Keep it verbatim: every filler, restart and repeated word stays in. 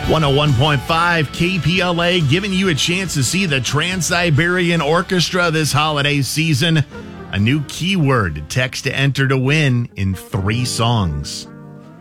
one oh one point five K P L A giving you a chance to see the Trans-Siberian Orchestra this holiday season. A new keyword, text to enter to win in three songs.